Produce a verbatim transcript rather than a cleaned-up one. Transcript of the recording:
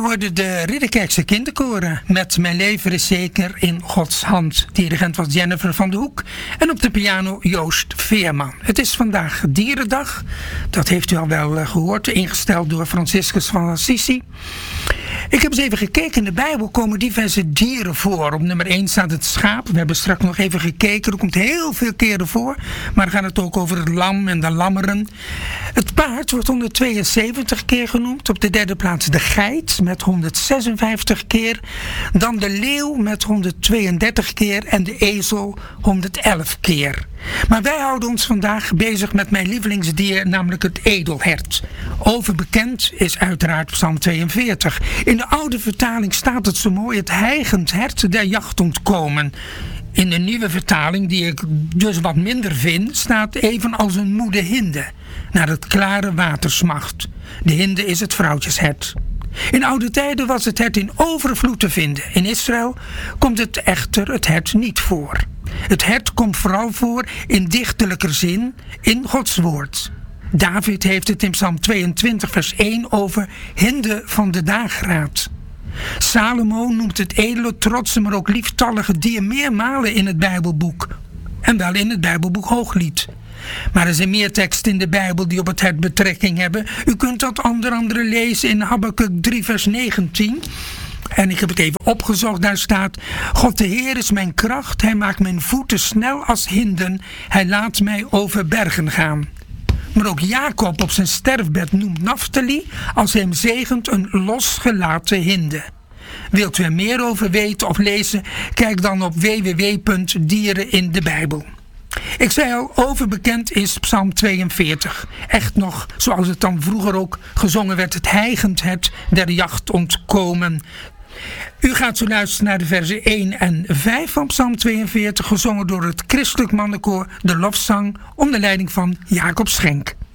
hoorde de Ridderkerkse kinderkoren met Mijn leven is zeker in Gods hand. Dirigent was Jennifer van de Hoek en op de piano Joost Veerman. Het is vandaag Dierendag, dat heeft u al wel gehoord, ingesteld door Franciscus van Assisi. Ik heb eens even gekeken, in de Bijbel komen diverse dieren voor. Op nummer één staat het schaap. We hebben straks nog even gekeken, er komt heel veel keren voor. Maar dan gaat het ook over het lam en de lammeren. Het paard wordt honderdtweeënzeventig keer genoemd. Op de derde plaats de geit met honderdzesenvijftig keer. Dan de leeuw met honderdtweeëndertig keer en de ezel honderd-elf keer. Maar wij houden ons vandaag bezig met mijn lievelingsdier, namelijk het edelhert. Overbekend is uiteraard Psalm tweeënveertig. In de oude vertaling staat het zo mooi: het hijgend hert der jacht ontkomen. In de nieuwe vertaling, die ik dus wat minder vind, staat even als een moede hinde naar het klare water smacht. De hinde is het vrouwtjeshert. In oude tijden was het hert in overvloed te vinden. In Israël komt het echter het hert niet voor. Het hert komt vooral voor in dichterlijker zin in Gods woord. David heeft het in Psalm tweeëntwintig vers één over hinde van de dageraad. Salomo noemt het edele, trotse, maar ook lieftallige dier meermalen in het Bijbelboek. En wel in het Bijbelboek Hooglied. Maar er zijn meer teksten in de Bijbel die op het hert betrekking hebben. U kunt dat onder andere lezen in Habakuk drie vers negentien. En ik heb het even opgezocht, daar staat: God de Heer is mijn kracht, hij maakt mijn voeten snel als hinden, hij laat mij over bergen gaan. Maar ook Jacob op zijn sterfbed noemt Naphtali als hem zegent een losgelaten hinde. Wilt u er meer over weten of lezen? Kijk dan op w w w punt dieren in de bijbel. Ik zei al, overbekend is Psalm tweeënveertig. Echt nog, zoals het dan vroeger ook gezongen werd, het hijgend hert der jacht ontkomen. U gaat zo luisteren naar de versen één en vijf van Psalm tweeënveertig, gezongen door het christelijk mannenkoor De Lofzang onder leiding van Jacob Schenk.